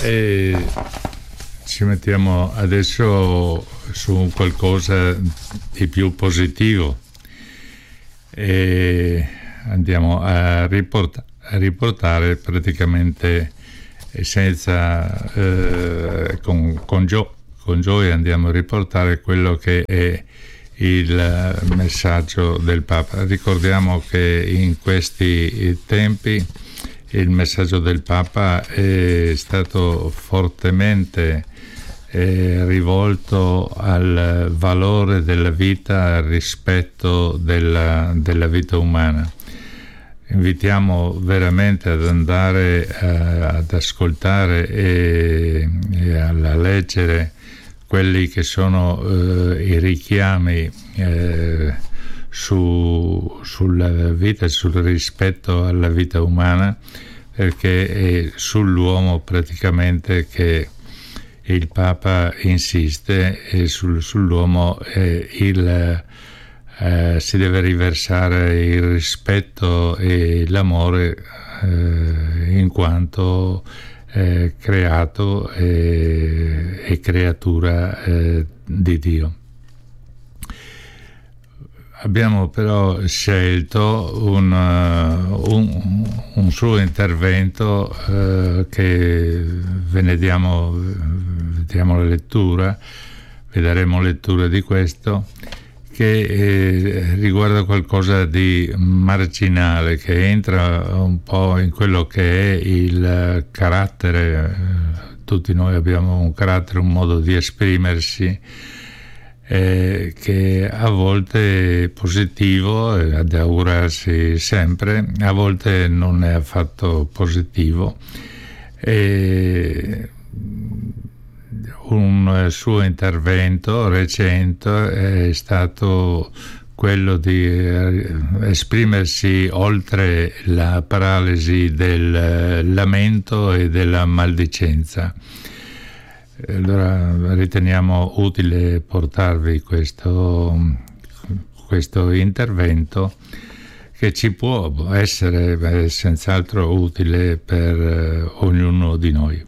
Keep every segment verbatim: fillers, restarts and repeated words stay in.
E ci mettiamo adesso su qualcosa di più positivo e andiamo a, riport- a riportare praticamente senza eh, con, con, gio- con gioia andiamo a riportare quello che è il messaggio del Papa. Ricordiamo che in questi tempi il messaggio del Papa è stato fortemente eh, rivolto al valore della vita, al rispetto della, della vita umana. Invitiamo veramente ad andare eh, ad ascoltare e, e a leggere quelli che sono eh, i richiami eh, su, sulla vita e sul rispetto alla vita umana, perché è sull'uomo praticamente che il Papa insiste e sul, sull'uomo eh, il, eh, si deve riversare il rispetto e l'amore eh, in quanto eh, creato e, e creatura eh, di Dio. Abbiamo però scelto un, uh, un, un suo intervento uh, che ve ne diamo, diamo la lettura, vi daremo lettura di questo, che eh, riguarda qualcosa di marginale, che entra un po' in quello che è il carattere. Tutti noi abbiamo un carattere, un modo di esprimersi, Eh, che a volte è positivo, eh, ad augurarsi sempre, a volte non è affatto positivo. E un suo intervento recente è stato quello di esprimersi oltre la paralisi del lamento e della maldicenza. Allora riteniamo utile portarvi questo, questo intervento, che ci può essere senz'altro utile per ognuno di noi.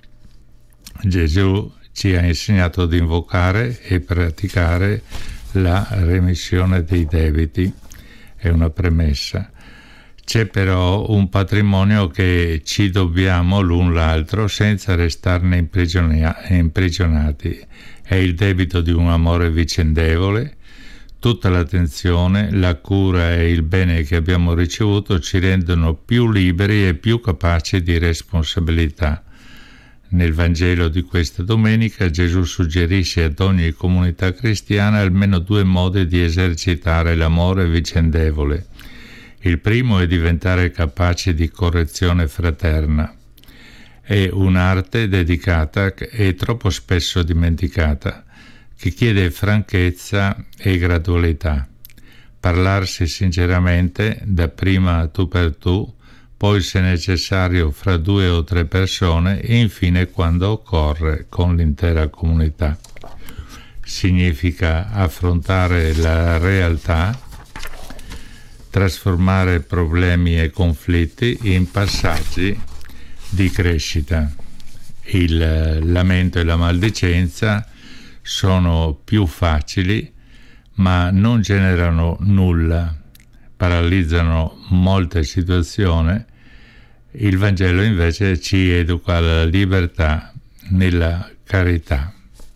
Gesù ci ha insegnato di invocare e praticare la remissione dei debiti, è una premessa. C'è però un patrimonio che ci dobbiamo l'un l'altro senza restarne imprigionati. È il debito di un amore vicendevole. Tutta l'attenzione, la cura e il bene che abbiamo ricevuto ci rendono più liberi e più capaci di responsabilità. Nel Vangelo di questa domenica Gesù suggerisce ad ogni comunità cristiana almeno due modi di esercitare l'amore vicendevole. Il primo è diventare capaci di correzione fraterna. È un'arte dedicata e troppo spesso dimenticata, che chiede franchezza e gradualità. Parlarsi sinceramente, dapprima tu per tu, poi se necessario fra due o tre persone e infine quando occorre con l'intera comunità. Significa affrontare la realtà, trasformare problemi e conflitti in passaggi di crescita. Il lamento e la maldicenza sono più facili, ma non generano nulla, paralizzano molte situazioni. Il Vangelo invece ci educa alla libertà nella carità.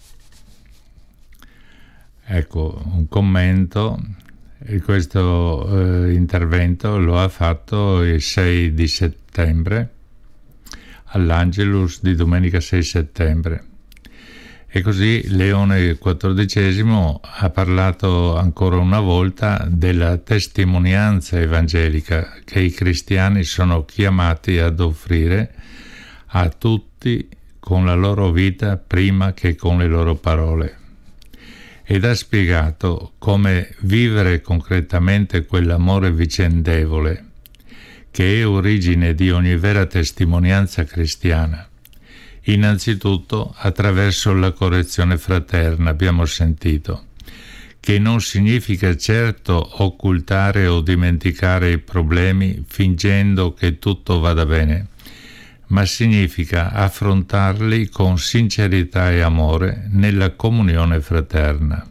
Ecco un commento. E questo eh, intervento lo ha fatto il sei di settembre all'Angelus di domenica sei settembre. E così Leone quattordicesimo ha parlato ancora una volta della testimonianza evangelica che i cristiani sono chiamati ad offrire a tutti con la loro vita prima che con le loro parole. Ed ha spiegato come vivere concretamente quell'amore vicendevole che è origine di ogni vera testimonianza cristiana. Innanzitutto attraverso la correzione fraterna, abbiamo sentito, che non significa certo occultare o dimenticare i problemi fingendo che tutto vada bene, ma significa affrontarli con sincerità e amore nella comunione fraterna.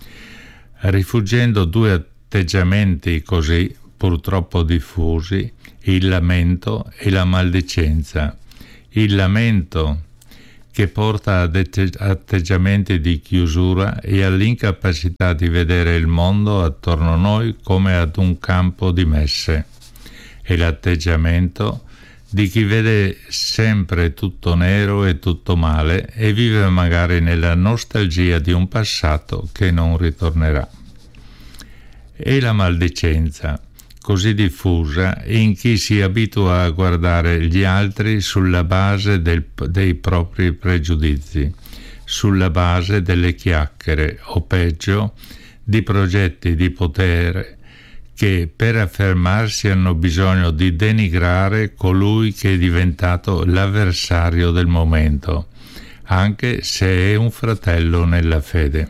Rifuggendo due atteggiamenti così purtroppo diffusi, il lamento e la maldicenza. Il lamento che porta ad atteggiamenti di chiusura e all'incapacità di vedere il mondo attorno a noi come ad un campo di messe, e l'atteggiamento di chi vede sempre tutto nero e tutto male e vive magari nella nostalgia di un passato che non ritornerà. E la maldicenza, così diffusa in chi si abitua a guardare gli altri sulla base del, dei propri pregiudizi, sulla base delle chiacchiere o peggio di progetti di potere che per affermarsi hanno bisogno di denigrare colui che è diventato l'avversario del momento, anche se è un fratello nella fede.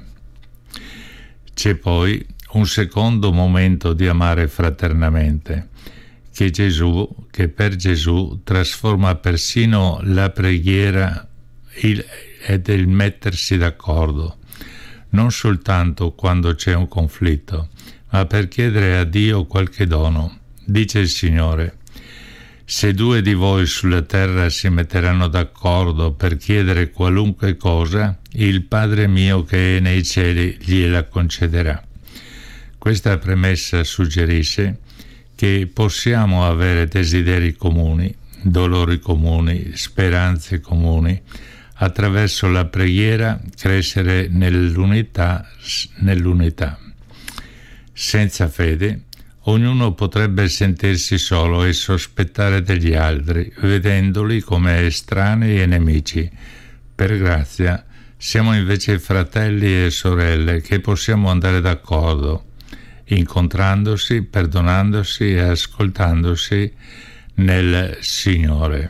C'è poi un secondo momento di amare fraternamente, che Gesù, che per Gesù trasforma persino la preghiera il, ed il mettersi d'accordo, non soltanto quando c'è un conflitto, ma per chiedere a Dio qualche dono. Dice il Signore: se due di voi sulla terra si metteranno d'accordo per chiedere qualunque cosa, il Padre mio che è nei cieli gliela concederà. Questa premessa suggerisce che possiamo avere desideri comuni, dolori comuni, speranze comuni, attraverso la preghiera crescere nell'unità, nell'unità. Senza fede, ognuno potrebbe sentirsi solo e sospettare degli altri, vedendoli come estranei e nemici. Per grazia, siamo invece fratelli e sorelle che possiamo andare d'accordo, incontrandosi, perdonandosi e ascoltandosi nel Signore.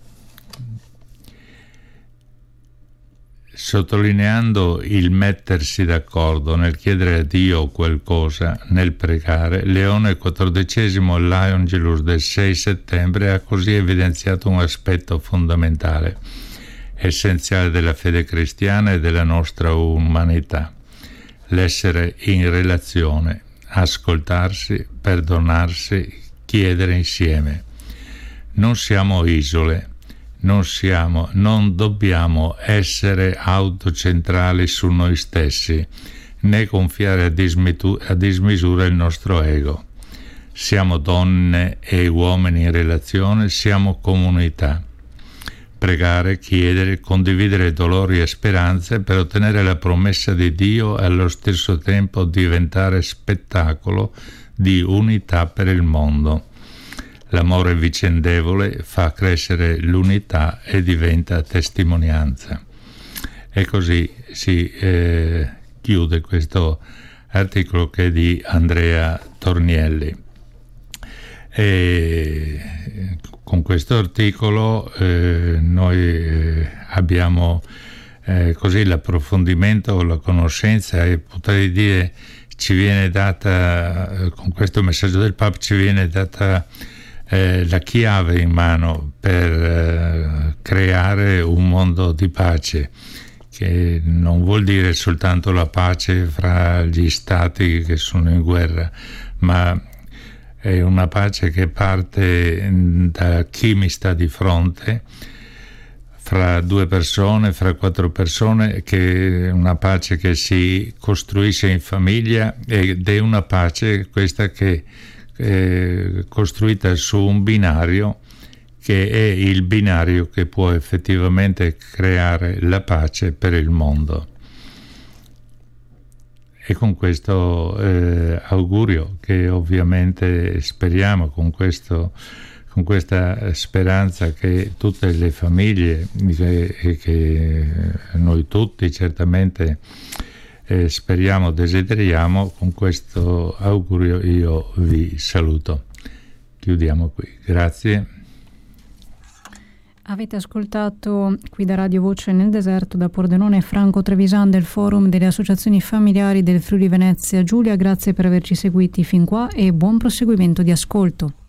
Sottolineando il mettersi d'accordo nel chiedere a Dio qualcosa, nel pregare, Leone quattordicesimo all'Angelus del sei settembre ha così evidenziato un aspetto fondamentale, essenziale della fede cristiana e della nostra umanità: l'essere in relazione, ascoltarsi, perdonarsi, chiedere insieme. Non siamo isole. Non siamo, non dobbiamo essere autocentrali su noi stessi, né gonfiare a, dismitu- a dismisura il nostro ego. Siamo donne e uomini in relazione, siamo comunità. Pregare, chiedere, condividere dolori e speranze per ottenere la promessa di Dio e allo stesso tempo diventare spettacolo di unità per il mondo. L'amore vicendevole fa crescere l'unità e diventa testimonianza. E così si eh, chiude questo articolo che è di Andrea Tornielli. E con questo articolo eh, noi eh, abbiamo eh, così l'approfondimento, la conoscenza, e potrei dire ci viene data, eh, con questo messaggio del Papa ci viene data Eh, la chiave in mano per eh, creare un mondo di pace, che non vuol dire soltanto la pace fra gli stati che sono in guerra, ma è una pace che parte da chi mi sta di fronte, fra due persone, fra quattro persone, che è una pace che si costruisce in famiglia, ed è una pace questa che Eh, costruita su un binario che è il binario che può effettivamente creare la pace per il mondo. E con questo eh, augurio, che ovviamente speriamo, con questo con questa speranza che tutte le famiglie e che noi tutti certamente Eh, speriamo, desideriamo, con questo augurio io vi saluto. Chiudiamo qui. Grazie. Avete ascoltato qui da Radio Voce nel Deserto, da Pordenone, Franco Trevisan del Forum delle Associazioni Familiari del Friuli Venezia Giulia. Grazie per averci seguiti fin qua e buon proseguimento di ascolto.